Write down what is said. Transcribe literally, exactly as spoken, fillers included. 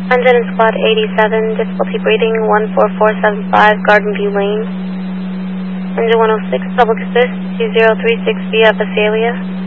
Engine in Squad eighty-seven, difficulty breathing one four four seven five, Garden View Lane. Engine one oh six, public assist two zero three six via Visalia.